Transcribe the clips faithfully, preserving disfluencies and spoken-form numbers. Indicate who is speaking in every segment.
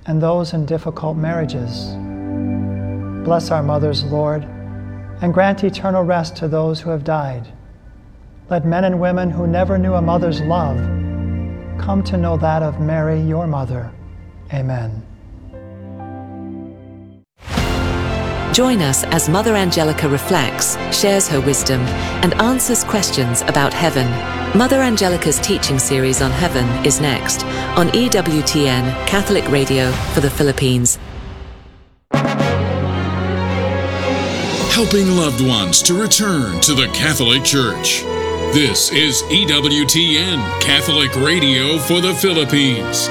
Speaker 1: and those in difficult marriages. Bless our mothers, Lord, and grant eternal rest to those who have died. Let men and women who never knew a mother's love come to know that of Mary, your mother. Amen.
Speaker 2: Join us as Mother Angelica reflects, shares her wisdom, and answers questions about heaven. Mother Angelica's teaching series on heaven is next on E W T N Catholic Radio for the Philippines.
Speaker 3: Helping loved ones to return to the Catholic Church. This is E W T N Catholic Radio for the Philippines.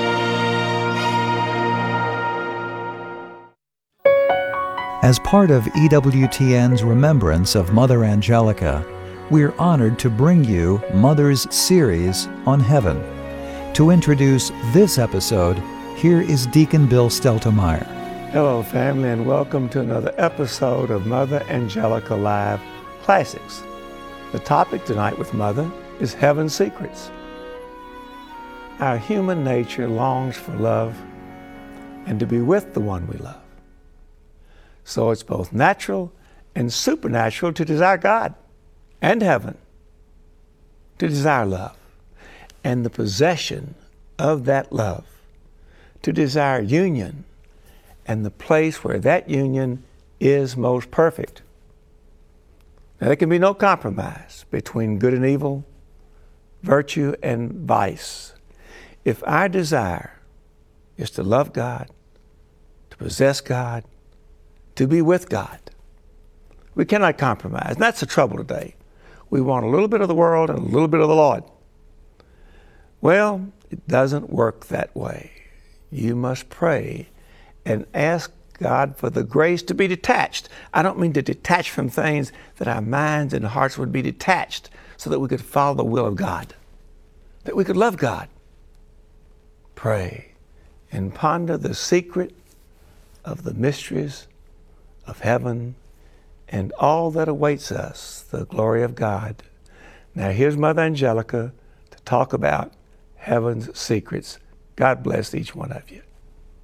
Speaker 4: As part of E W T N's remembrance of Mother Angelica, we're honored to bring you Mother's series on heaven. To introduce this episode, here is Deacon Bill Steltemeyer.
Speaker 5: Hello, family, and welcome to another episode of Mother Angelica Live Classics. The topic tonight with Mother is Heaven's Secrets. Our human nature longs for love and to be with the one we love. So it's both natural and supernatural to desire God and heaven, to desire love and the possession of that love, to desire union and the place where that union is most perfect. Now, there can be no compromise between good and evil, virtue and vice. If our desire is to love God, to possess God, to be with God, we cannot compromise. And that's the trouble today. We want a little bit of the world and a little bit of the Lord. Well, it doesn't work that way. You must pray and ask God for the grace to be detached. I don't mean to detach from things, that our minds and hearts would be detached so that we could follow the will of God, that we could love God. Pray and ponder the secret of the mysteries of heaven and all that awaits us, the glory of God. Now here's Mother Angelica to talk about heaven's secrets. God bless each one of you.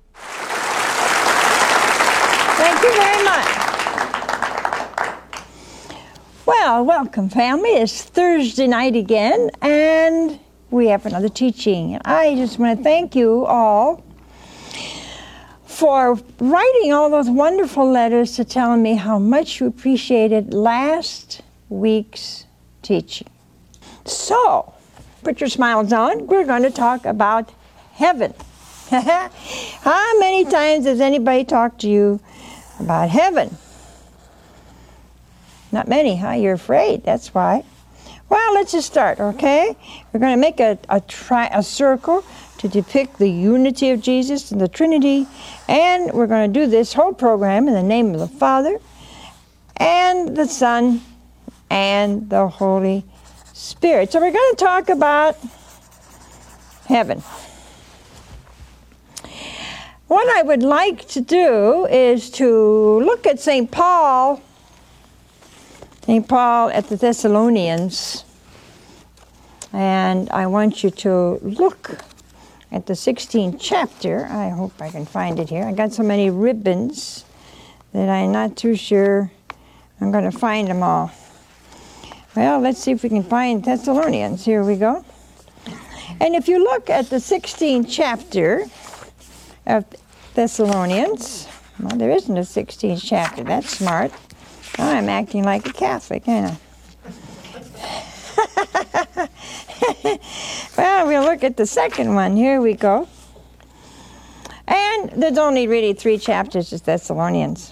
Speaker 6: Thank you very much. Well, welcome, family. It's Thursday night again, and we have another teaching. I just want to thank you all for writing all those wonderful letters to telling me how much you appreciated last week's teaching. So, put your smiles on. We're going to talk about heaven. How many times has anybody talked to you about heaven? Not many, huh? You're afraid, that's why. Well, let's just start, okay? We're going to make a, a, tri- a circle to depict the unity of Jesus and the Trinity, and we're going to do this whole program in the name of the Father, and the Son, and the Holy Spirit. So we're going to talk about heaven. What I would like to do is to look at Saint Paul, Saint Paul at the Thessalonians, and I want you to look at the sixteenth chapter. I hope I can find it here. I got so many ribbons that I'm not too sure I'm going to find them all. Well, let's see if we can find Thessalonians. Here we go. And if you look at the sixteenth chapter of Thessalonians, well, there isn't a sixteenth chapter. That's smart. Now I'm acting like a Catholic, ain't I? Well, we'll look at the second one. Here we go. And there's only really three chapters of Thessalonians.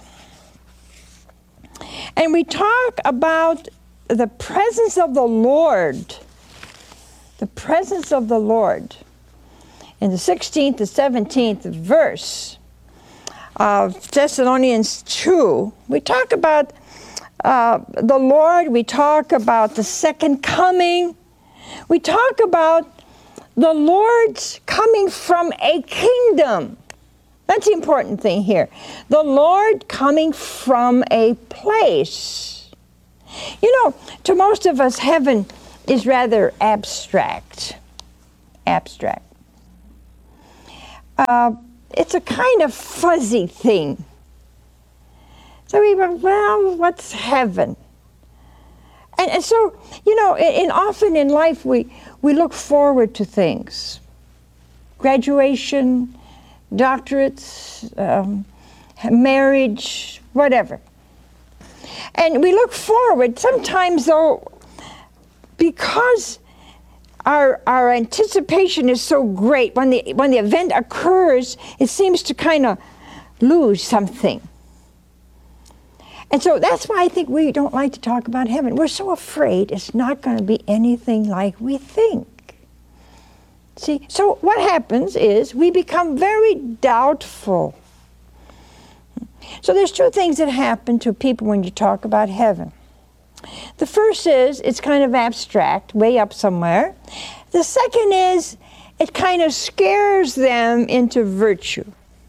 Speaker 6: And we talk about the presence of the Lord. The presence of the Lord. In the sixteenth to seventeenth verse of Thessalonians two, we talk about uh, the Lord, we talk about the second coming, we talk about the Lord's coming from a kingdom. That's the important thing here. The Lord coming from a place. You know, to most of us, heaven is rather abstract. Abstract. Uh, it's a kind of fuzzy thing. So we went, well, what's heaven? And, and so, you know, and, and often in life we, we look forward to things. Graduation, doctorates, um, marriage, whatever. And we look forward, sometimes though, because our our anticipation is so great, when the when the event occurs, it seems to kind of lose something. And so that's why I think we don't like to talk about heaven. We're so afraid it's not going to be anything like we think. See, so what happens is we become very doubtful. So there's two things that happen to people when you talk about heaven. The first is it's kind of abstract, way up somewhere. The second is it kind of scares them into virtue.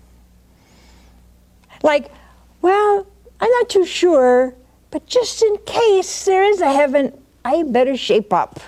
Speaker 6: Like, well, I'm not too sure, but just in case there is a heaven, I better shape up.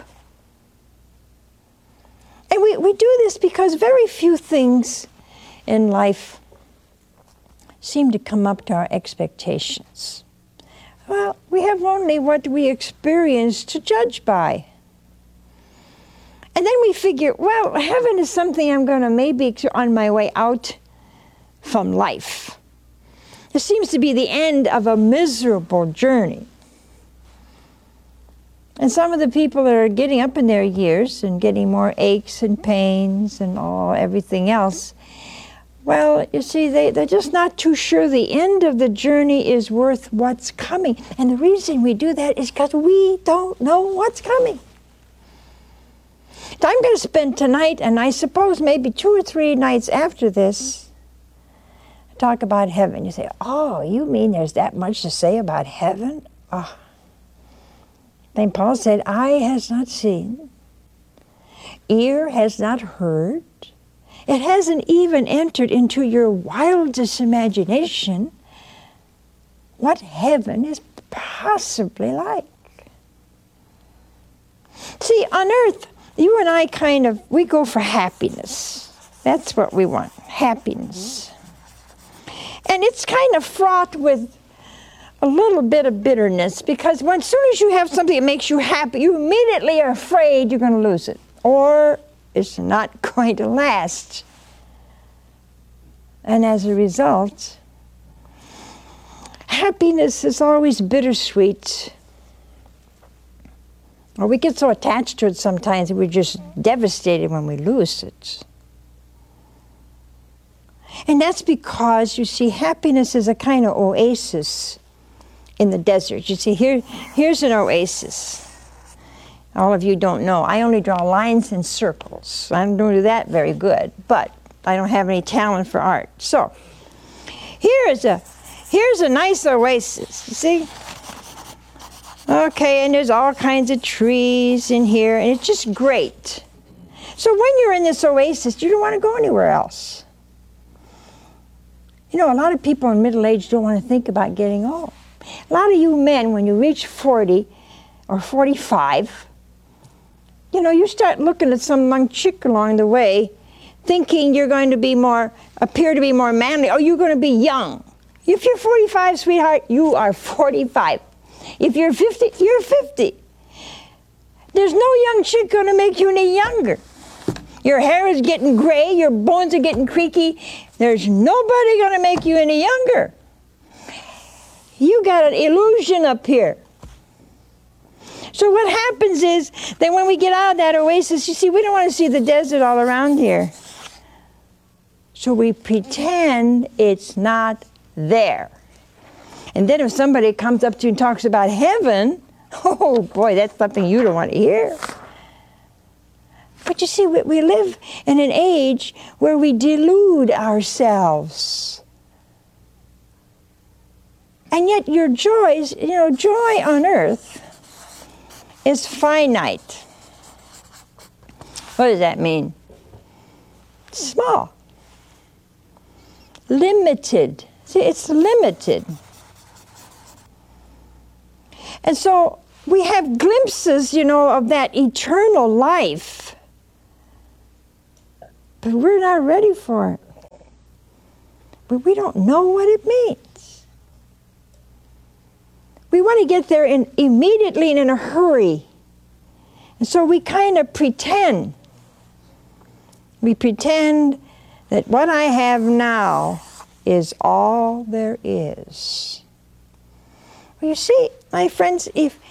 Speaker 6: And we, we do this because very few things in life seem to come up to our expectations. Well, we have only what we experience to judge by. And then we figure, well, heaven is something I'm going to maybe on my way out from life. It seems to be the end of a miserable journey. And some of the people that are getting up in their years and getting more aches and pains and all everything else, well, you see, they, they're just not too sure the end of the journey is worth what's coming. And the reason we do that is because we don't know what's coming. So I'm going to spend tonight, and I suppose maybe two or three nights after this, talk about heaven. You say, oh, you mean there's that much to say about heaven? Oh. Saint Paul said, eye has not seen, ear has not heard, it hasn't even entered into your wildest imagination what heaven is possibly like. See, on earth, you and I kind of, we go for happiness. That's what we want, happiness. And it's kind of fraught with a little bit of bitterness, because when, as soon as you have something that makes you happy, you immediately are afraid you're going to lose it, or it's not going to last. And as a result, happiness is always bittersweet. Or we get so attached to it sometimes that we're just devastated when we lose it. And that's because, you see, happiness is a kind of oasis in the desert. You see, here, here's an oasis. All of you don't know. I only draw lines and circles. I don't do that very good, but I don't have any talent for art. So, here's a, here's a nice oasis, you see? Okay, and there's all kinds of trees in here, and it's just great. So when you're in this oasis, you don't want to go anywhere else. You know, a lot of people in middle age don't want to think about getting old. A lot of you men, when you reach forty or forty-five, you know, you start looking at some young chick along the way, thinking you're going to be more, appear to be more manly, or you're going to be young. If you're forty-five, sweetheart, you are forty-five. If you're fifty, you're fifty. There's no young chick going to make you any younger. Your hair is getting gray, your bones are getting creaky. There's nobody going to make you any younger. You got an illusion up here. So what happens is that when we get out of that oasis, you see, we don't want to see the desert all around here. So we pretend it's not there. And then if somebody comes up to you and talks about heaven, oh boy, that's something you don't want to hear. But you see, we, we live in an age where we delude ourselves. And yet your joys, you know, joy on earth is finite. What does that mean? Small. Limited. See, it's limited. And so we have glimpses, you know, of that eternal life. But we're not ready for it. but we don't know what it means. We want to get there in, immediately and in a hurry. And so we kind of pretend. We pretend that what I have now is all there is. Well, you see, my friends, if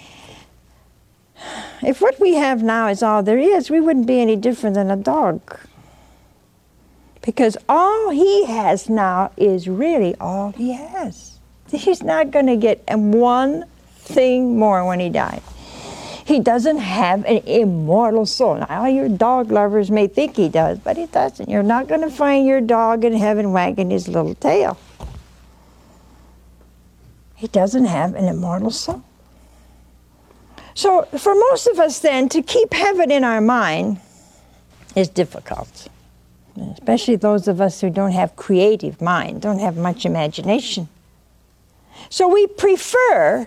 Speaker 6: if what we have now is all there is, we wouldn't be any different than a dog. Because all he has now is really all he has. He's not going to get one thing more when he dies. He doesn't have an immortal soul. Now, your dog lovers may think he does, but he doesn't. You're not going to find your dog in heaven wagging his little tail. He doesn't have an immortal soul. So for most of us then, to keep heaven in our mind is difficult. Especially those of us who don't have creative mind, don't have much imagination. So we prefer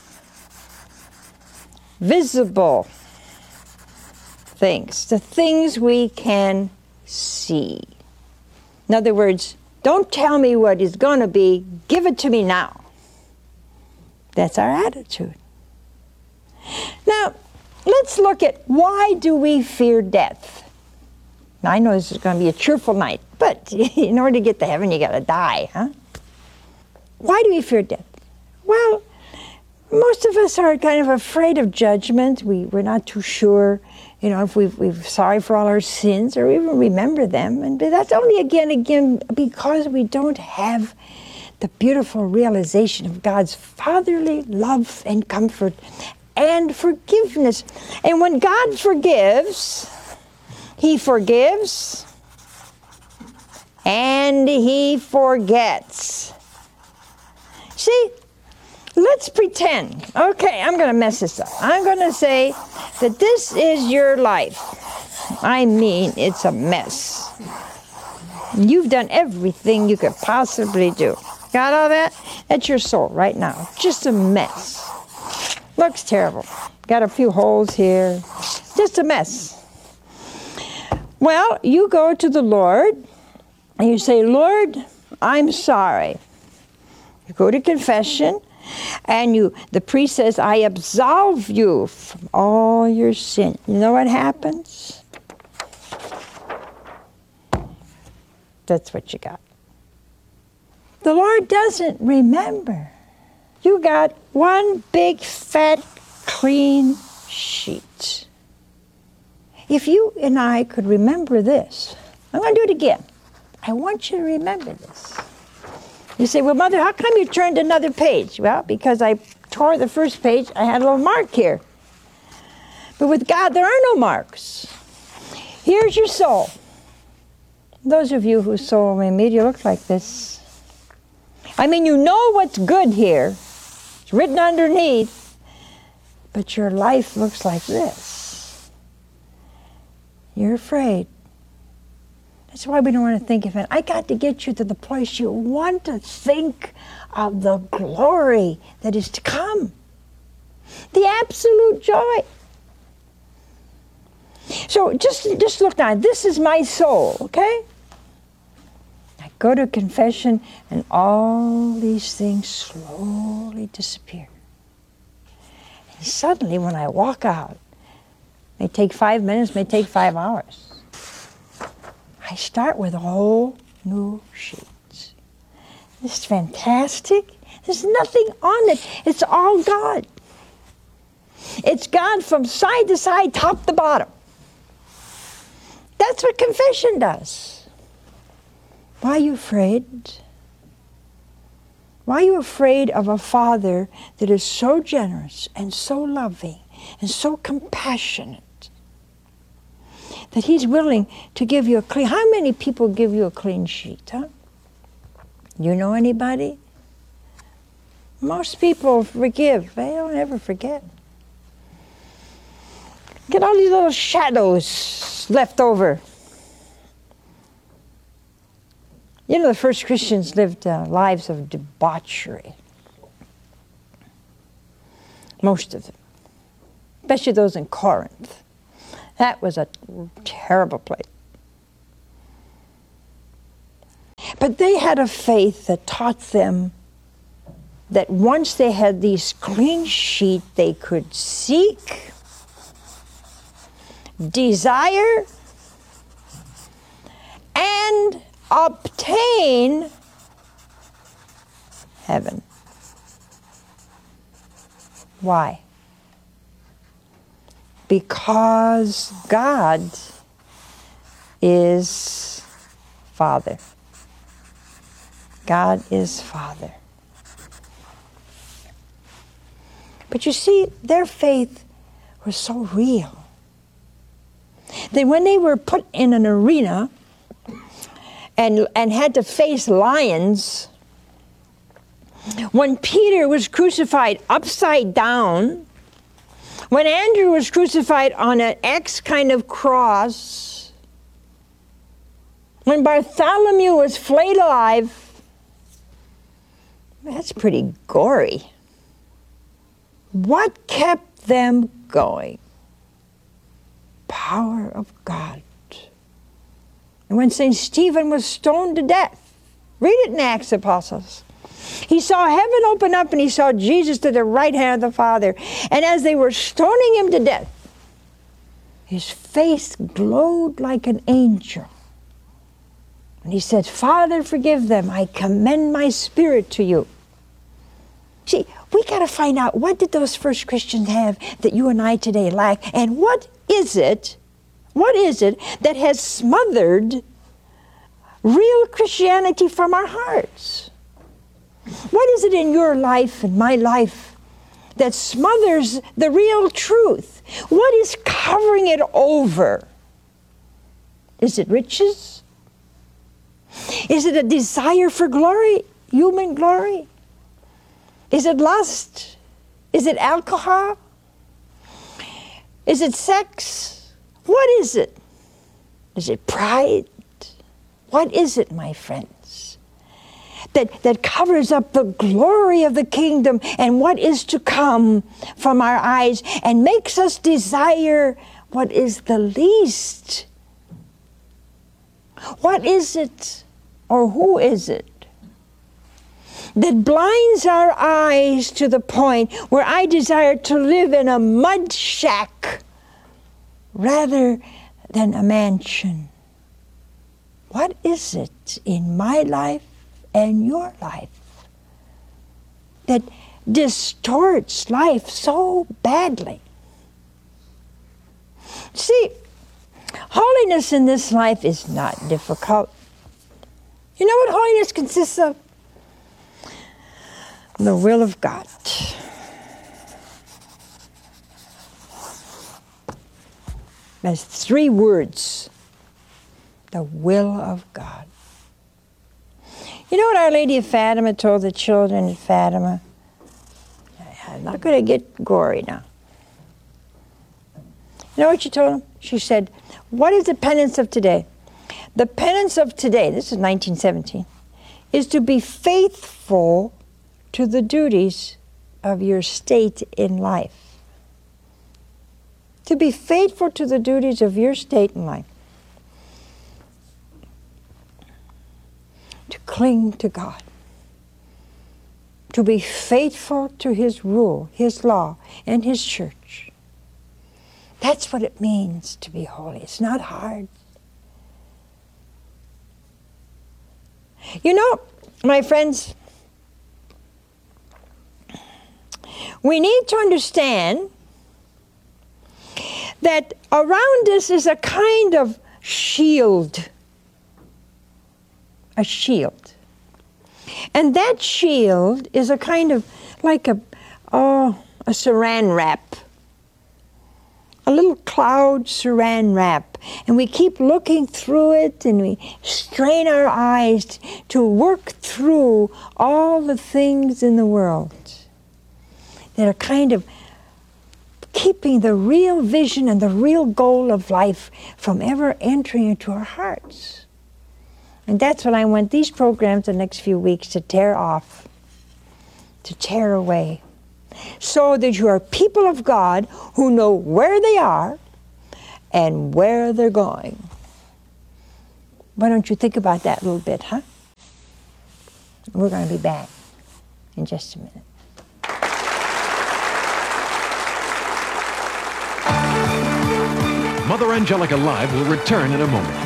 Speaker 6: visible things, the things we can see. In other words, don't tell me what is going to be, give it to me now. That's our attitude. Now, let's look at why do we fear death? Now, I know this is going to be a cheerful night, but in order to get to heaven, you got to die, huh? Why do we fear death? Well, most of us are kind of afraid of judgment. We, we're not too sure, you know, if we've, we're sorry for all our sins or even remember them. And that's only, again, again, because we don't have the beautiful realization of God's fatherly love and comfort and forgiveness. And when God forgives, He forgives and He forgets. See, let's pretend. Okay, I'm going to mess this up. I'm going to say that this is your life. I mean, it's a mess. You've done everything you could possibly do. Got all that? That's your soul right now. Just a mess. Looks terrible. Got a few holes here. Just a mess. Well, you go to the Lord and you say, Lord, I'm sorry. You go to confession and you, the priest says, I absolve you from all your sin. You know what happens? That's what you got. The Lord doesn't remember. You got one big, fat, clean sheet. If you and I could remember this, I'm going to do it again. I want you to remember this. You say, well, Mother, how come you turned another page? Well, because I tore the first page, I had a little mark here. But with God, there are no marks. Here's your soul. Those of you whose soul may meet, you look like this. I mean, you know what's good here. It's written underneath. But your life looks like this. You're afraid. That's why we don't want to think of it. I got to get you to the place you want to think of the glory that is to come. The absolute joy. So just, just look now. This is my soul, okay? I go to confession and all these things slowly disappear. And suddenly when I walk out, it may take five minutes, may take five hours. I start with a whole new sheet. This is fantastic. There's nothing on it. It's all God. It's God from side to side, top to bottom. That's what confession does. Why are you afraid? Why are you afraid of a Father that is so generous and so loving and so compassionate that He's willing to give you a clean... How many people give you a clean sheet, huh? You know anybody? Most people forgive. They don't ever forget. Get all these little shadows left over. You know, the first Christians lived uh, lives of debauchery. Most of them. Especially those in Corinth. That was a terrible place. But they had a faith that taught them that once they had these clean sheet, they could seek, desire, and obtain heaven. Why? Because God is Father. God is Father. But you see, their faith was so real that when they were put in an arena and, and had to face lions, when Peter was crucified upside down, when Andrew was crucified on an X kind of cross, when Bartholomew was flayed alive, that's pretty gory. What kept them going? Power of God. And when Saint Stephen was stoned to death, read it in Acts of Apostles, he saw heaven open up and he saw Jesus to the right hand of the Father. And as they were stoning him to death, his face glowed like an angel. And he said, Father, forgive them. I commend my spirit to you. See, we got to find out, what did those first Christians have that you and I today lack? And what is it, what is it that has smothered real Christianity from our hearts? What is it in your life and my life that smothers the real truth? What is covering it over? Is it riches? Is it a desire for glory, human glory? Is it lust? Is it alcohol? Is it sex? What is it? Is it pride? What is it, my friends, that, that covers up the glory of the kingdom and what is to come from our eyes and makes us desire what is the least? What is it, or who is it, that blinds our eyes to the point where I desire to live in a mud shack rather than a mansion? What is it in my life and your life that distorts life so badly? See, holiness in this life is not difficult. You know what holiness consists of? The will of God. There's three words. The will of God. You know what Our Lady of Fatima told the children at Fatima? I'm not going to get gory now. You know what she told them? She said, what is the penance of today? The penance of today, this is nineteen seventeen, is to be faithful to the duties of your state in life. To be faithful to the duties of your state in life. To cling to God. To be faithful to His rule, His law, and His church. That's what it means to be holy. It's not hard. You know, my friends, we need to understand that around us is a kind of shield. A shield. And that shield is a kind of like a, oh, a saran wrap. A little cloud saran wrap. And we keep looking through it and we strain our eyes to work through all the things in the world that are kind of keeping the real vision and the real goal of life from ever entering into our hearts. And that's what I want these programs the next few weeks to tear off, to tear away, so that you are people of God who know where they are and where they're going. Why don't you think about that a little bit, huh? We're going to be back in just a minute.
Speaker 7: Mother Angelica Live will return in a moment.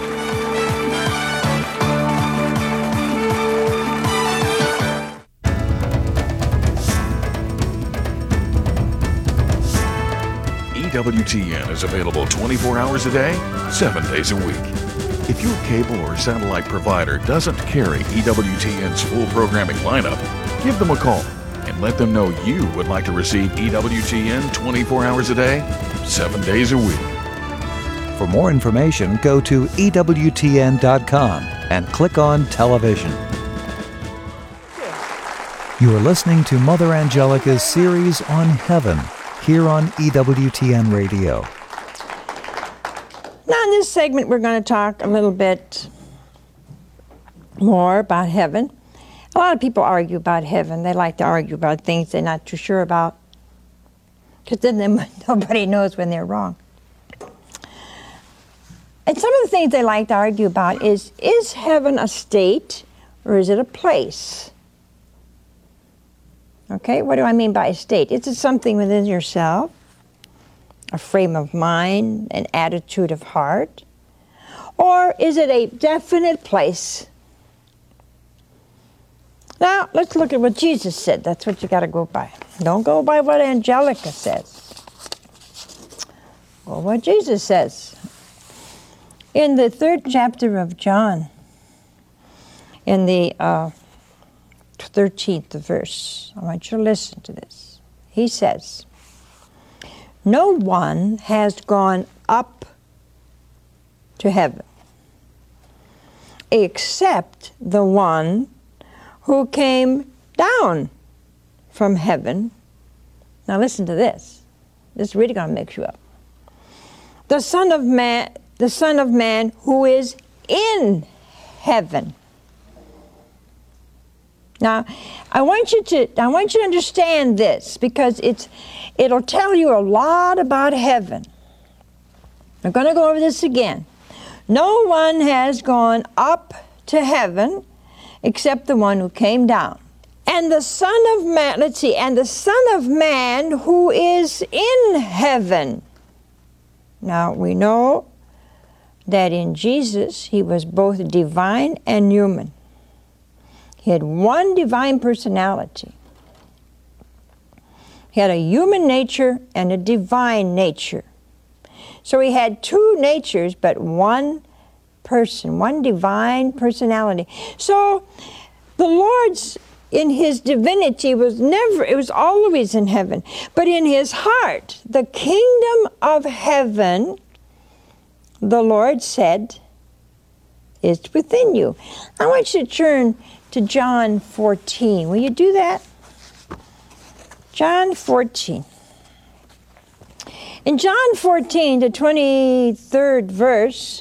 Speaker 3: E W T N is available twenty-four hours a day, seven days a week. If your cable or satellite provider doesn't carry E W T N's full programming lineup, give them a call and let them know you would like to receive E W T N twenty-four hours a day, seven days a week.
Speaker 4: For more information, go to E W T N dot com and click on Television. You are listening to Mother Angelica's series on Heaven here on E W T N Radio.
Speaker 6: Now in this segment we're going to talk a little bit more about heaven. A lot of people argue about heaven. They like to argue about things they're not too sure about, because then they, nobody knows when they're wrong. And some of the things they like to argue about is, is heaven a state or is it a place? Okay, what do I mean by a state? Is it something within yourself? A frame of mind, an attitude of heart? Or is it a definite place? Now, let's look at what Jesus said. That's what you got to go by. Don't go by what Angelica says. Or what Jesus says. In the third chapter of John, in the uh, thirteenth verse, I want you to listen to this. He says, "No one has gone up to heaven except the one who came down from heaven." Now listen to this. This is really going to mix you up. The Son of Man, the Son of Man who is in heaven. Now, I want you to I want you to understand this, because it's it'll tell you a lot about heaven. I'm going to go over this again. No one has gone up to heaven except the one who came down. And the Son of Man, let's see, and the Son of Man who is in heaven. Now, we know that in Jesus, he was both divine and human. He had one divine personality. He had a human nature and a divine nature. So he had two natures, but one person, one divine personality. So the Lord's, in his divinity, was never, it was always in heaven. But in his heart, the kingdom of heaven, the Lord said, is within you. I want you to turn to John fourteen. Will you do that? John fourteen. In John fourteen, the twenty-third verse,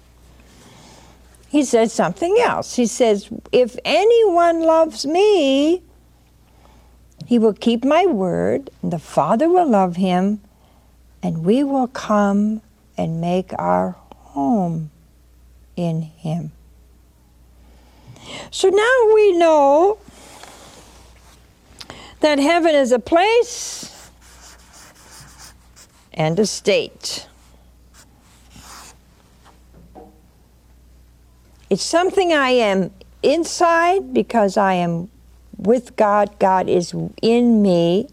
Speaker 6: he says something else. He says, "If anyone loves me, he will keep my word, and the Father will love him, and we will come and make our home in him." So now we know that heaven is a place and a state. It's something I am inside because I am with God. God is in me.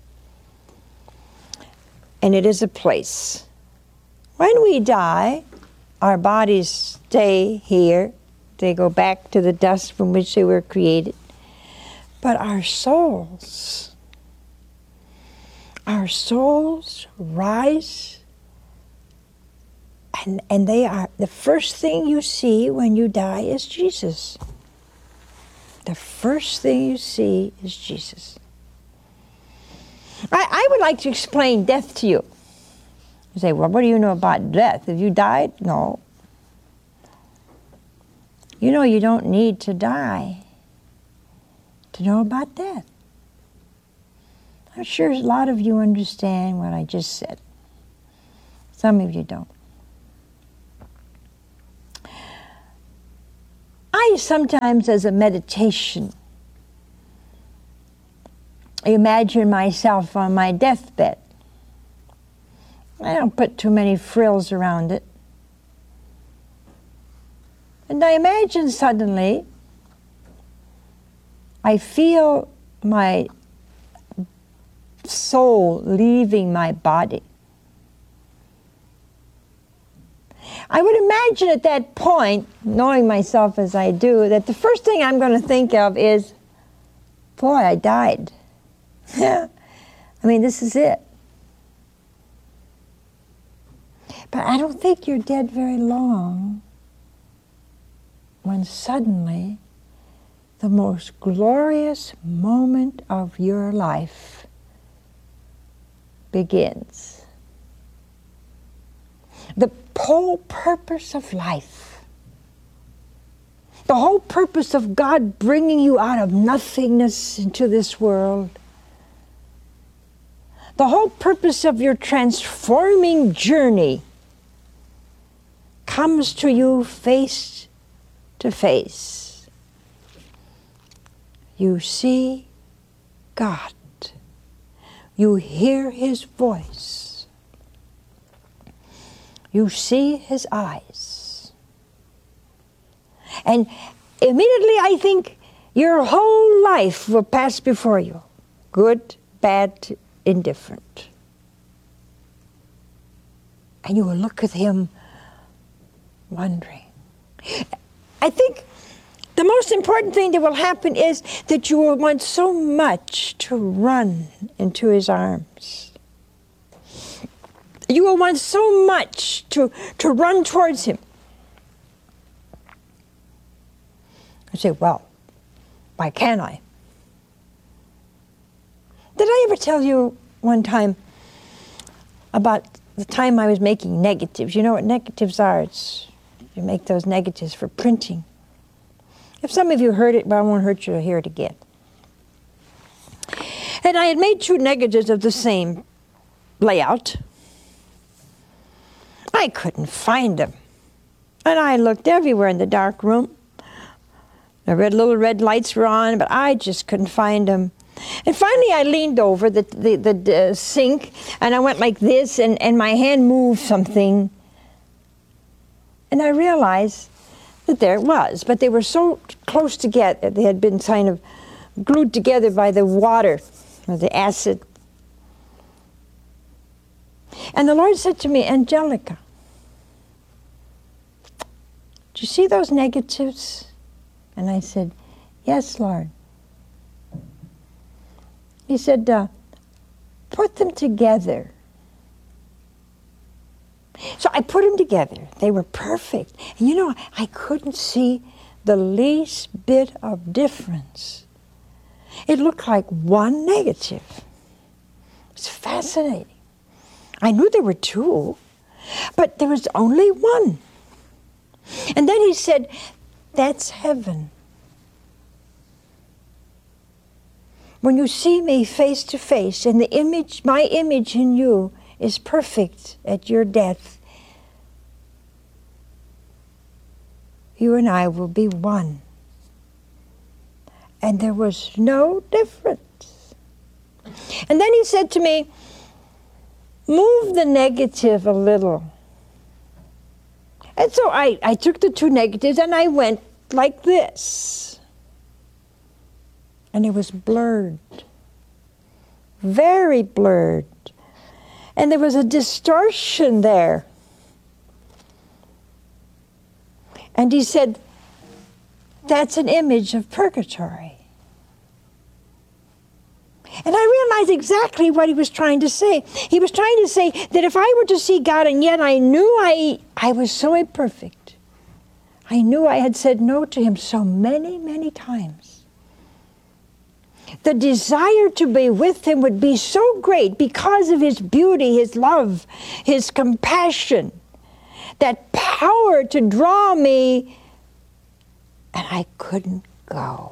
Speaker 6: And it is a place. When we die, our bodies stay here. They go back to the dust from which they were created. But our souls, our souls rise, and, and they are, the first thing you see when you die is Jesus. The first thing you see is Jesus. I, I would like to explain death to you. You say, well, what do you know about death? Have you died? No. You know, you don't need to die to know about death. I'm sure a lot of you understand what I just said. Some of you don't. I I sometimes, as a meditation, imagine myself on my deathbed. I don't put too many frills around it. And I imagine suddenly I feel my soul leaving my body. I would imagine at that point, knowing myself as I do, that the first thing I'm going to think of is, boy, I died. I mean, this is it. But I don't think you're dead very long when suddenly the most glorious moment of your life begins. The whole purpose of life, the whole purpose of God bringing you out of nothingness into this world, the whole purpose of your transforming journey comes to you face to face. You see God. You hear His voice. You see His eyes. And immediately I think your whole life will pass before you. Good, bad, indifferent. And you will look at Him wondering. I think the most important thing that will happen is that you will want so much to run into His arms. You will want so much to, to run towards Him. I say, well, why can't I? Did I ever tell you one time about the time I was making negatives? You know what negatives are? It's, you make those negatives for printing. If some of you heard it, well, it won't hurt you to hear it again. And I had made two negatives of the same layout. I couldn't find them. And I looked everywhere in the dark room. The red little red lights were on, but I just couldn't find them. And finally I leaned over the, the, the uh, sink, and I went like this, and, and my hand moved something. And I realized that there it was, but they were so close together, they had been kind of glued together by the water, or the acid. And the Lord said to me, Angelica, do you see those negatives? And I said, yes, Lord. He said, uh, put them together. So I put them together. They were perfect. And you know, I couldn't see the least bit of difference. It looked like one negative. It's fascinating. I knew there were two, but there was only one. And then he said, that's heaven. When you see me face to face, and the image, my image in you is perfect at your death, you and I will be one. And there was no difference. And then he said to me, move the negative a little. And so I, I took the two negatives and I went like this. And it was blurred. Very blurred. And there was a distortion there. And he said, that's an image of purgatory. And I realized exactly what he was trying to say. He was trying to say that if I were to see God, and yet I knew I, I was so imperfect, I knew I had said no to Him so many, many times. The desire to be with Him would be so great because of His beauty, His love, His compassion, that power to draw me, and I couldn't go.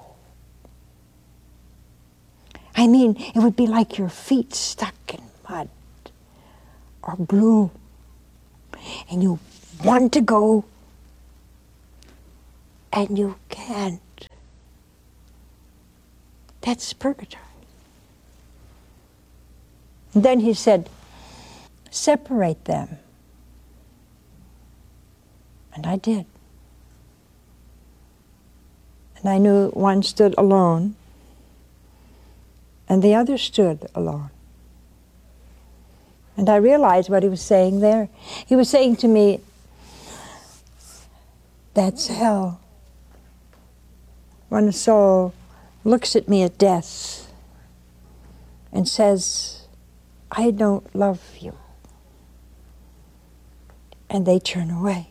Speaker 6: I mean, it would be like your feet stuck in mud or glue, and you want to go, and you can't. That's purgatory. And then he said, separate them. And I did. And I knew one stood alone, and the other stood alone. And I realized what he was saying there. He was saying to me, that's hell. When a soul looks at me at death and says, I don't love you, and they turn away.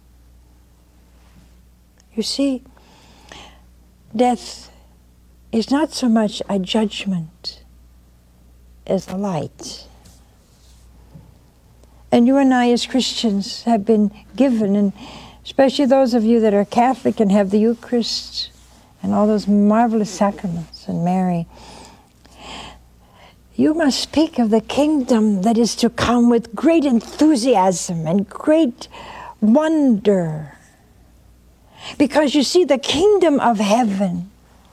Speaker 6: You see, death is not so much a judgment as a light. And you and I as Christians have been given, and especially those of you that are Catholic and have the Eucharist and all those marvelous sacraments and Mary, you must speak of the kingdom that is to come with great enthusiasm and great wonder. Because you see, the kingdom of heaven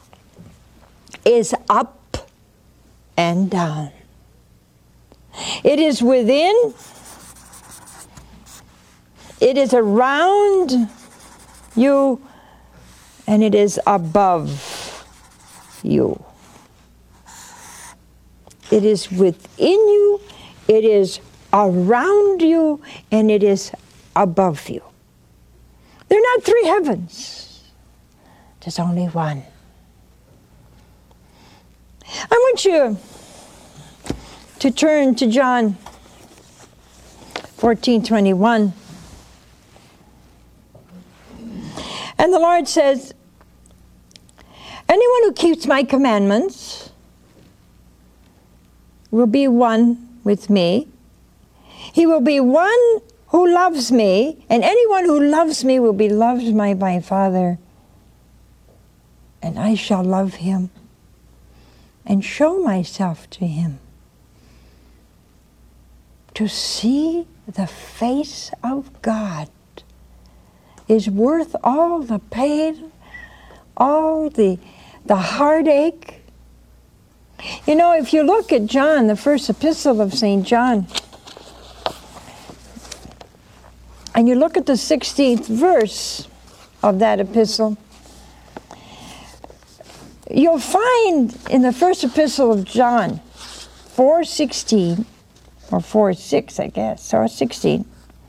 Speaker 6: is up and down. It is within, it is around you, and it is above you. It is within you, it is around you, and it is above you. There are not three heavens. There's only one. I want you to turn to John fourteen twenty-one. And the Lord says, anyone who keeps my commandments will be one with me. He will be one who loves me, and anyone who loves me will be loved by my Father, and I shall love him and show myself to him. To see the face of God is worth all the pain, all the, the heartache. You know, if you look at John, the first epistle of Saint John, and you look at the sixteenth verse of that epistle, you'll find in the first epistle of John, four sixteen, or four six, I guess, or sixteen,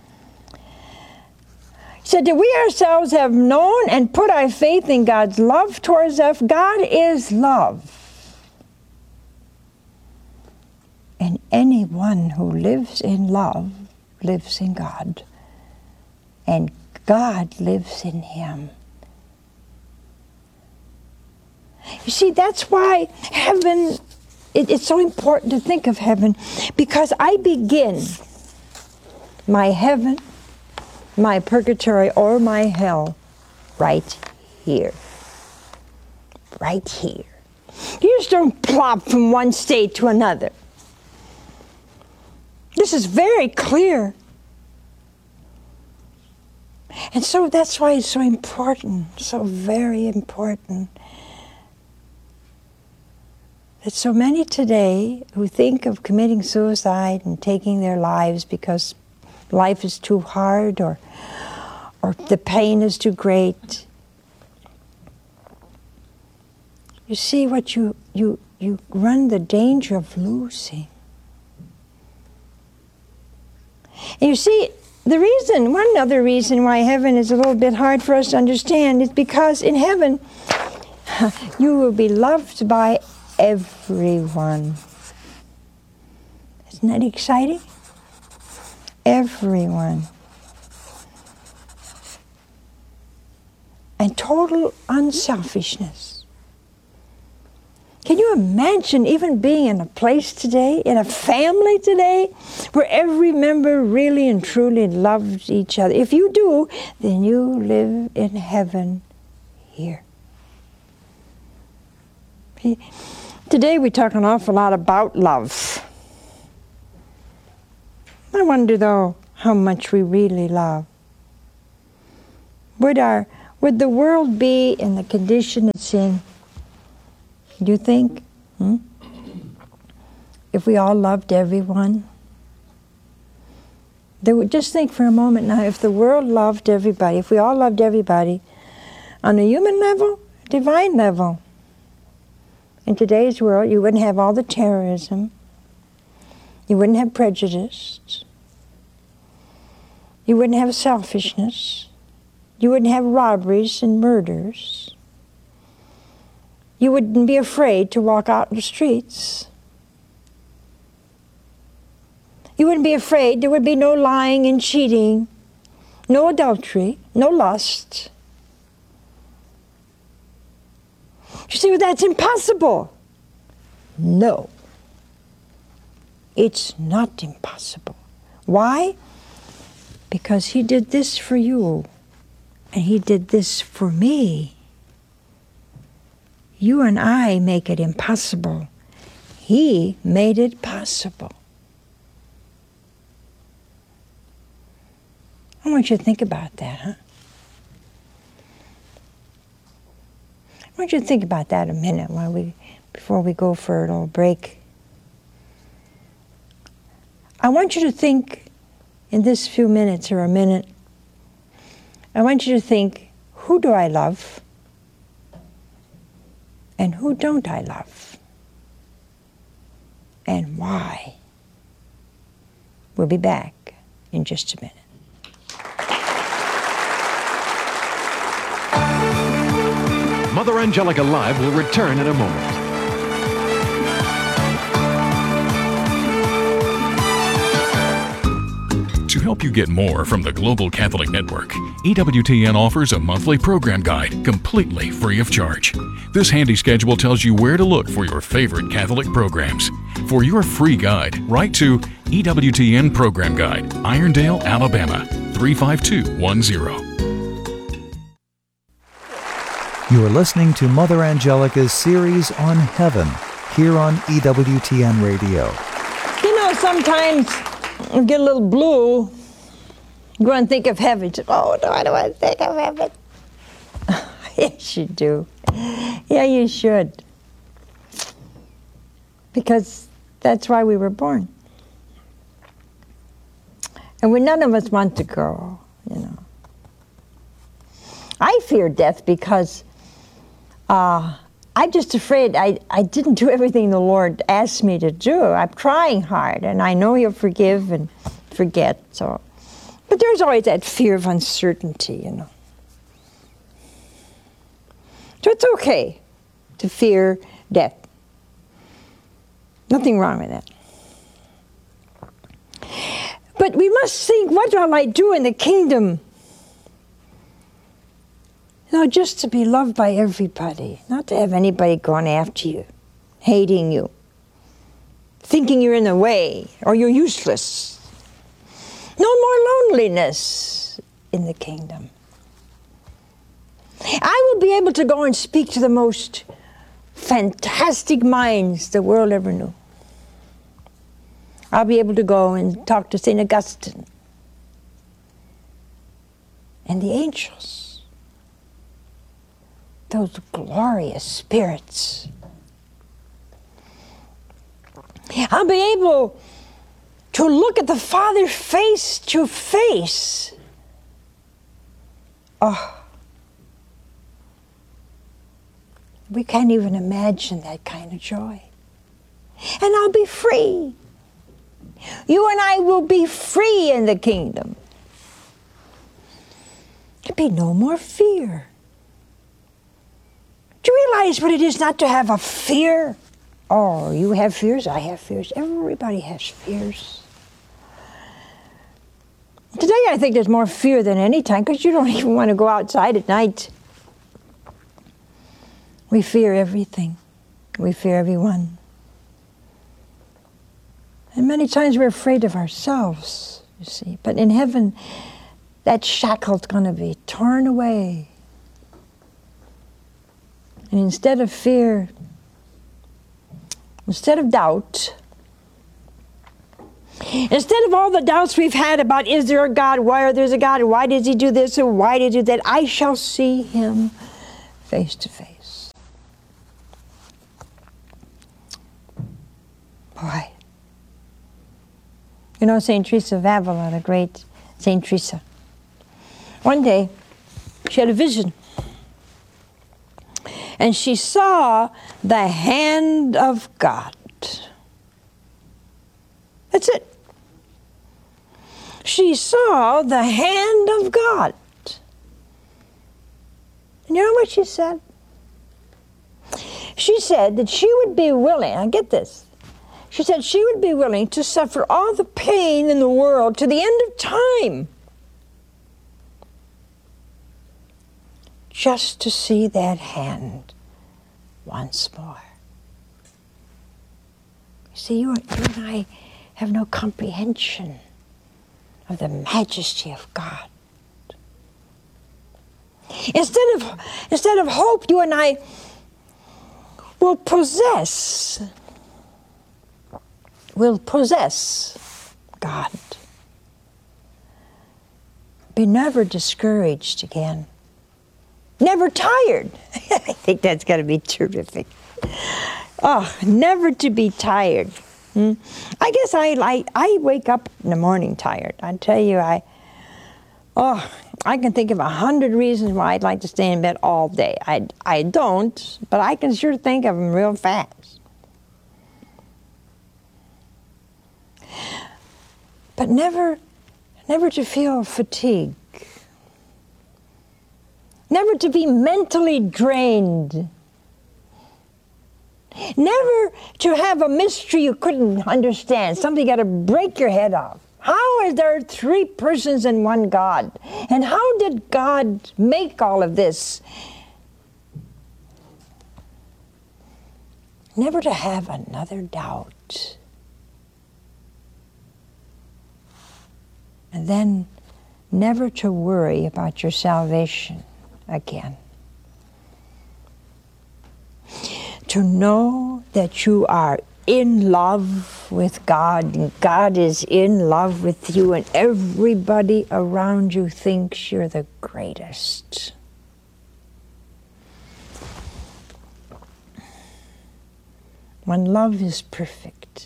Speaker 6: he said that we ourselves have known and put our faith in God's love towards us. God is love. And anyone who lives in love lives in God. And God lives in him. You see, that's why heaven, it, it's so important to think of heaven, because I begin my heaven, my purgatory, or my hell right here. Right here. You just don't plop from one state to another. This is very clear. And so that's why it's so important, so very important, that so many today who think of committing suicide and taking their lives because life is too hard or, or the pain is too great. You see what you, you, you run the danger of losing. And you see, the reason, one other reason why heaven is a little bit hard for us to understand is because in heaven, you will be loved by everyone. Isn't that exciting? Everyone. And total unselfishness. Can you imagine even being in a place today, in a family today, where every member really and truly loves each other? If you do, then you live in heaven here. Today we talk an awful lot about love. I wonder, though, how much we really love. Would our, would the world be in the condition it's in? Do you think? Hmm? If we all loved everyone? They would just think for a moment now, if the world loved everybody, if we all loved everybody on a human level, divine level, in today's world, you wouldn't have all the terrorism. You wouldn't have prejudice. You wouldn't have selfishness. You wouldn't have robberies and murders. You wouldn't be afraid to walk out in the streets. You wouldn't be afraid. There would be no lying and cheating, no adultery, no lust. You say, well, that's impossible. No, it's not impossible. Why? Because he did this for you, and he did this for me. You and I make it impossible. He made it possible. I want you to think about that, huh? I want you to think about that a minute while we, before we go for a little break. I want you to think in this few minutes or a minute, I want you to think, who do I love? And who don't I love? And why? We'll be back in just a minute.
Speaker 7: Mother Angelica Live will return in a moment.
Speaker 3: To help you get more from the Global Catholic Network, E W T N offers a monthly program guide completely free of charge. This handy schedule tells you where to look for your favorite Catholic programs. For your free guide, write to E W T N Program Guide, Irondale, Alabama, three five two one zero.
Speaker 4: You are listening to Mother Angelica's series on Heaven here on E W T N Radio.
Speaker 6: You know, sometimes you get a little blue, you go and think of heaven. Oh, no, I don't want to think of heaven. Yes, you do. Yeah, you should. Because that's why we were born. And we, none of us want to go, you know. I fear death because uh, I'm just afraid I, I didn't do everything the Lord asked me to do. I'm trying hard, and I know He'll forgive and forget. So, but there's always that fear of uncertainty, you know. So it's okay to fear death. Nothing wrong with that. But we must think, what will I do in the kingdom? You know, just to be loved by everybody, not to have anybody going after you, hating you, thinking you're in the way or you're useless. No more loneliness in the kingdom. I will be able to go and speak to the most fantastic minds the world ever knew. I'll be able to go and talk to Saint Augustine and the angels, those glorious spirits. I'll be able to look at the Father face to face. Oh, we can't even imagine that kind of joy. And I'll be free. You and I will be free in the kingdom. There'll be no more fear. Do you realize what it is not to have a fear? Oh, you have fears, I have fears. Everybody has fears. Today I think there's more fear than any time because you don't even want to go outside at night. We fear everything. We fear everyone. And many times we're afraid of ourselves, you see. But in heaven, that shackle's going to be torn away. And instead of fear, instead of doubt, Instead of all the doubts we've had about, is there a God, why are there a God, why does he do this, or why did he do that, I shall see him face to face. Boy. You know Saint Teresa of Avila, the great Saint Teresa. One day, she had a vision. And she saw the hand of God. That's it. She saw the hand of God. And you know what she said? She said that she would be willing, now get this, she said she would be willing to suffer all the pain in the world to the end of time just to see that hand once more. You see, you, you and I have no comprehension of the majesty of God. Instead of, instead of hope, you and I will possess, will possess God. Be never discouraged again. Never tired. I think that's got to be terrific. Oh, never to be tired. Hmm? I guess I like, I wake up in the morning tired. I tell you, I, oh, I can think of a hundred reasons why I'd like to stay in bed all day. I, I don't, but I can sure think of them real fast. But never, never to feel fatigue. Never to be mentally drained. Never to have a mystery you couldn't understand, something you got to break your head off. How is there three persons in one God? And how did God make all of this? Never to have another doubt. And then never to worry about your salvation again. To know that you are in love with God, and God is in love with you, and everybody around you thinks you're the greatest. When love is perfect.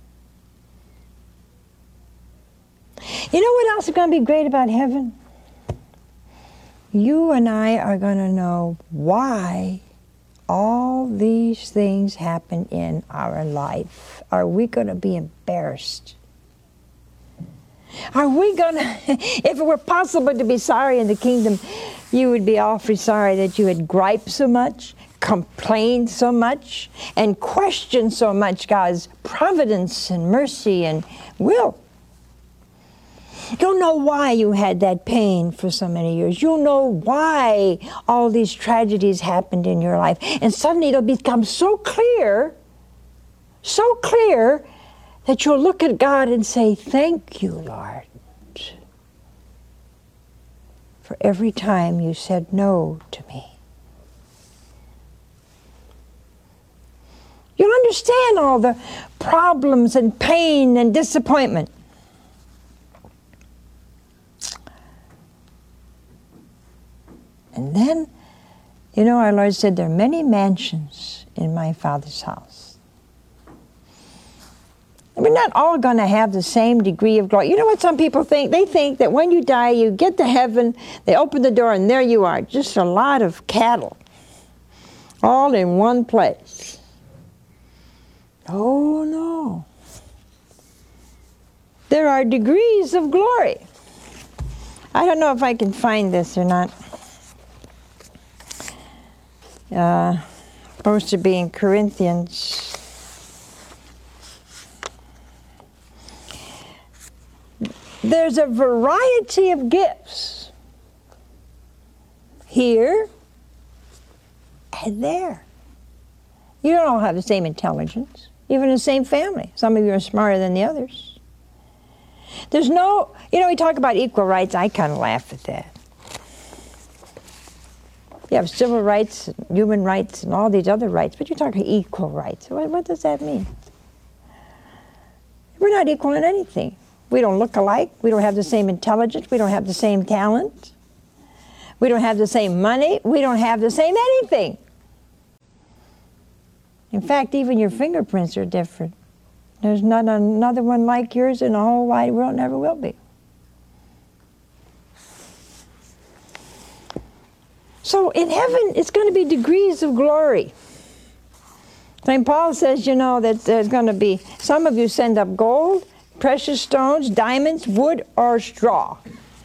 Speaker 6: You know what else is going to be great about heaven? You and I are going to know why all these things happen in our life. Are we going to be embarrassed? Are we going to, if it were possible to be sorry in the kingdom, you would be awfully sorry that you had griped so much, complained so much, and questioned so much God's providence and mercy and will. You'll know why you had that pain for so many years. You'll know why all these tragedies happened in your life. And suddenly it'll become so clear, so clear, that you'll look at God and say, thank you, Lord, for every time you said no to me. You'll understand all the problems and pain and disappointment. And then, you know, our Lord said, there are many mansions in my Father's house. And we're not all going to have the same degree of glory. You know what some people think? They think that when you die, you get to heaven, they open the door, and there you are, just a lot of cattle, all in one place. Oh, no. There are degrees of glory. I don't know if I can find this or not. Uh, supposed to be in Corinthians. There's a variety of gifts here and there. You don't all have the same intelligence, even in the same family. Some of you are smarter than the others. There's no, you know, we talk about equal rights. I kind of laugh at that. You have civil rights, human rights, and all these other rights, but you're talking equal rights. What, what does that mean? We're not equal in anything. We don't look alike. We don't have the same intelligence. We don't have the same talent. We don't have the same money. We don't have the same anything. In fact, even your fingerprints are different. There's not another one like yours in the whole wide world, never will be. So in heaven, it's going to be degrees of glory. Saint Paul says, you know, that there's going to be, some of you send up gold, precious stones, diamonds, wood, or straw.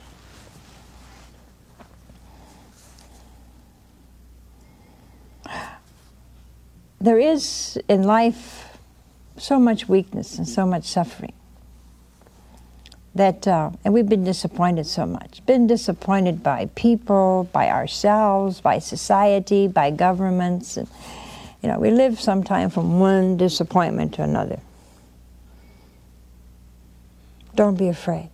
Speaker 6: There is in life so much weakness and so much suffering that, uh, and we've been disappointed so much. Been disappointed by people, by ourselves, by society, by governments. And, you know, we live sometime from one disappointment to another. Don't be afraid.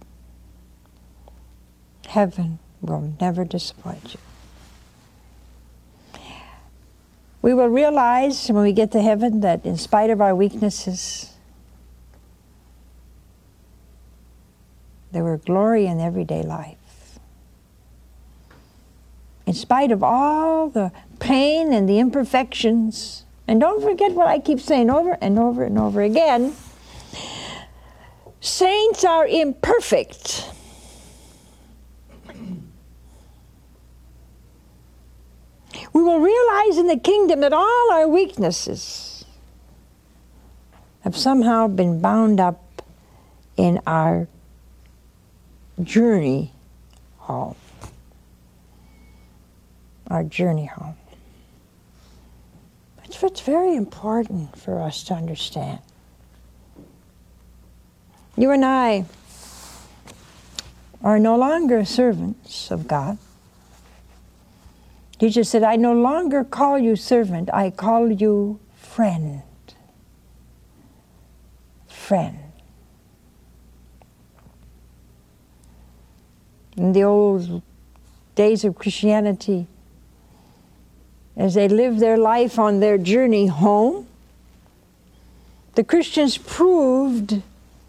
Speaker 6: Heaven will never disappoint you. We will realize when we get to heaven that in spite of our weaknesses, there were glory in everyday life. In spite of all the pain and the imperfections, and don't forget what I keep saying over and over and over again, saints are imperfect. We will realize in the kingdom that all our weaknesses have somehow been bound up in our journey home. Our journey home. That's what's very important for us to understand. You and I are no longer servants of God. Jesus said, I no longer call you servant, I call you friend. Friend. In the old days of Christianity, as they lived their life on their journey home, the Christians proved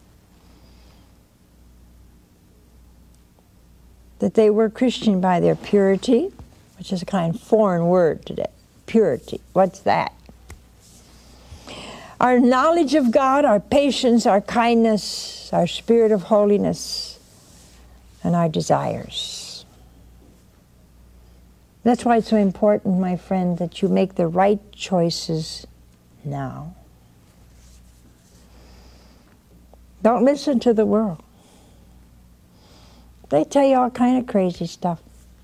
Speaker 6: that they were Christian by their purity, which is a kind of foreign word today. Purity. What's that? Our knowledge of God, our patience, our kindness, our spirit of holiness, and our desires. That's why it's so important, my friend, that you make the right choices now. Don't listen to the world. They tell you all kind of crazy stuff.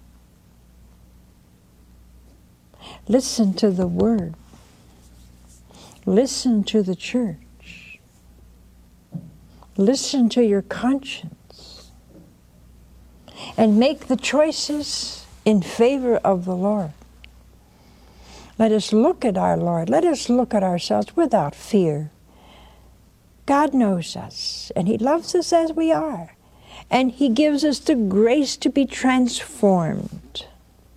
Speaker 6: Listen to the Word. Listen to the church. Listen to your conscience. And make the choices in favor of the Lord. Let us look at our Lord. Let us look at ourselves without fear. God knows us, and He loves us as we are. And He gives us the grace to be transformed.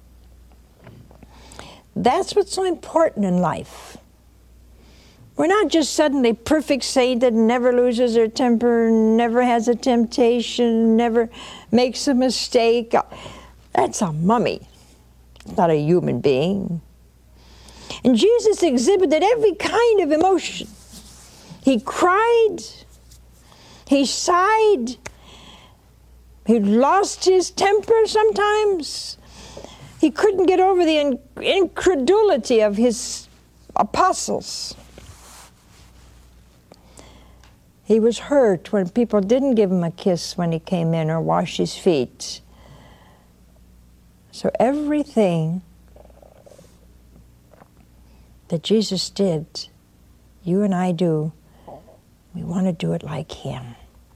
Speaker 6: That's what's so important in life. We're not just suddenly perfect saint that never loses their temper, never has a temptation, never makes a mistake. That's a mummy. It's not a human being. And Jesus exhibited every kind of emotion. He cried. He sighed. He lost his temper sometimes. He couldn't get over the incredulity of his apostles. He was hurt when people didn't give him a kiss when he came in or wash his feet. So everything that Jesus did, you and I do, we want to do it like Him.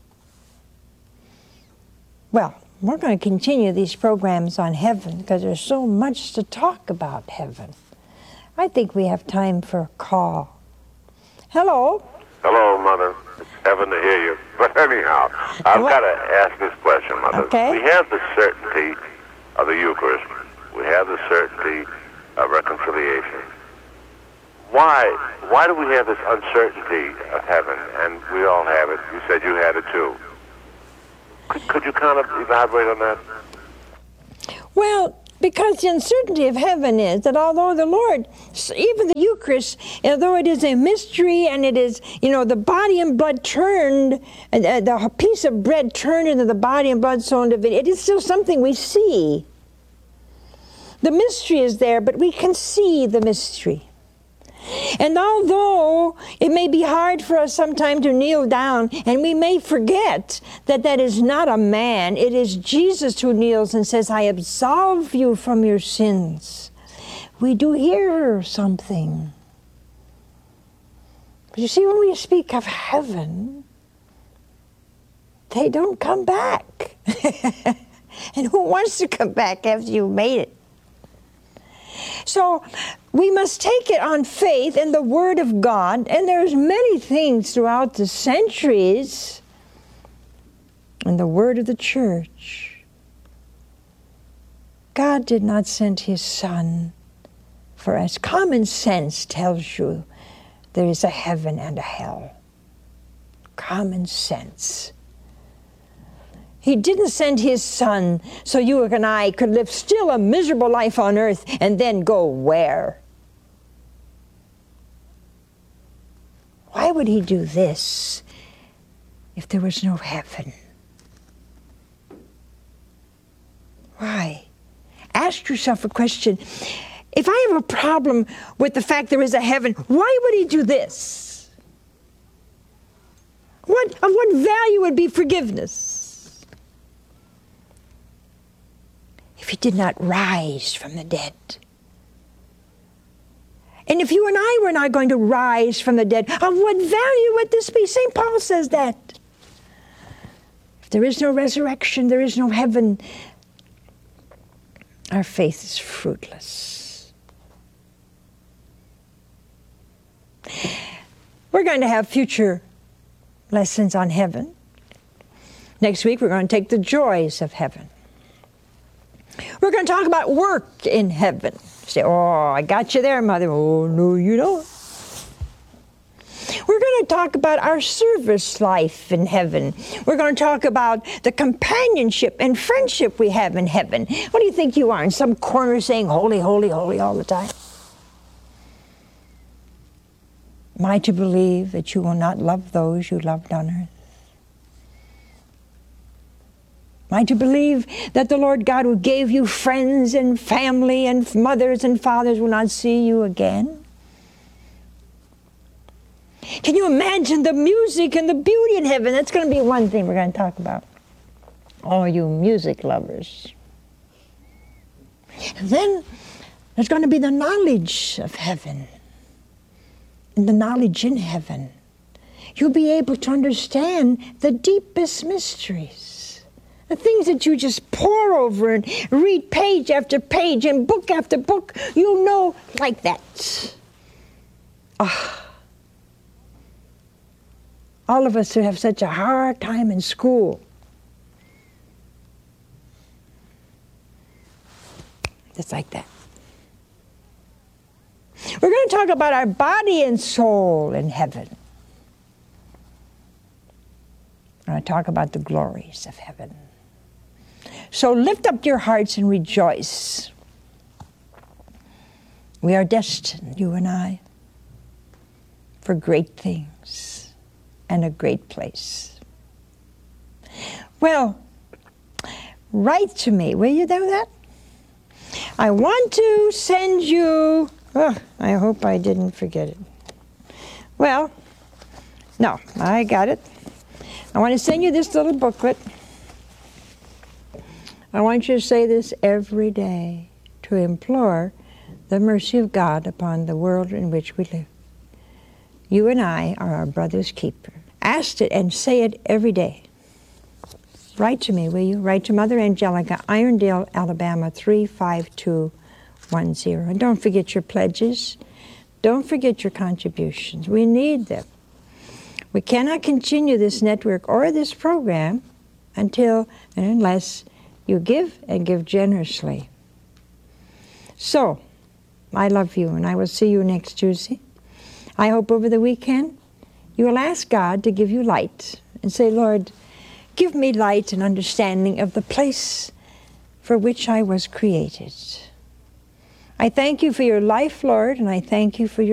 Speaker 6: Well, we're going to continue these programs on heaven because there's so much to talk about heaven. I think we have time for a call. Hello.
Speaker 8: Hello, Mother. It's heaven to hear you. But anyhow, I've
Speaker 6: What?
Speaker 8: got to ask this question, Mother.
Speaker 6: Okay.
Speaker 8: We have the certainty of the Eucharist. We have the certainty of reconciliation. Why why do we have this uncertainty of heaven? And we all have it. You said you had it too. Could, could you kind of elaborate on that?
Speaker 6: Well, because the uncertainty of heaven is that although the Lord, even the Eucharist, although it is a mystery and it is, you know, the body and blood turned, uh, the piece of bread turned into the body and blood sown to it, it is still something we see. The mystery is there, but we can see the mystery. And although it may be hard for us sometimes to kneel down, and we may forget that that is not a man, it is Jesus who kneels and says, I absolve you from your sins. We do hear something. But you see, when we speak of heaven, they don't come back. And who wants to come back after you've made it? So we must take it on faith in the Word of God, and there's many things throughout the centuries in the Word of the Church. God did not send His Son for us. Common sense tells you there is a heaven and a hell. Common sense. He didn't send His Son so you and I could live still a miserable life on earth and then go where? Why would He do this if there was no heaven? Why? Ask yourself a question. If I have a problem with the fact there is a heaven, why would He do this? What, of what value would be forgiveness? If He did not rise from the dead. And if you and I were not going to rise from the dead, of what value would this be? Saint Paul says that. If there is no resurrection, there is no heaven, our faith is fruitless. We're going to have future lessons on heaven. Next week we're going to take the joys of heaven. We're going to talk about work in heaven. Say, oh, I got you there, Mother. Oh, no, you don't. We're going to talk about our service life in heaven. We're going to talk about the companionship and friendship we have in heaven. What do you think you are, in some corner saying, holy, holy, holy all the time? Am I to believe that you will not love those you loved on earth? Am I to believe that the Lord God who gave you friends and family and mothers and fathers will not see you again? Can you imagine the music and the beauty in heaven? That's going to be one thing we're going to talk about. All you music lovers. And then there's going to be the knowledge of heaven. And the knowledge in heaven. You'll be able to understand the deepest mysteries. The things that you just pour over and read page after page and book after book, you'll know like that. Ah. All of us who have such a hard time in school. Just like that. We're going to talk about our body and soul in heaven. We're going to talk about the glories of heaven. So lift up your hearts and rejoice. We are destined, you and I, for great things and a great place. Well, write to me, will you do that? I want to send you, oh, I hope I didn't forget it. Well, no, I got it. I want to send you this little booklet. I want you to say this every day to implore the mercy of God upon the world in which we live. You and I are our brother's keeper. Ask it and say it every day. Write to me, will you? Write to Mother Angelica, Irondale, Alabama, three five two one zero. And don't forget your pledges. Don't forget your contributions. We need them. We cannot continue this network or this program until and unless you give and give generously. So, I love you, and I will see you next Tuesday. I hope over the weekend you will ask God to give you light and say, Lord, give me light and understanding of the place for which I was created. I thank you for your life, Lord, and I thank you for your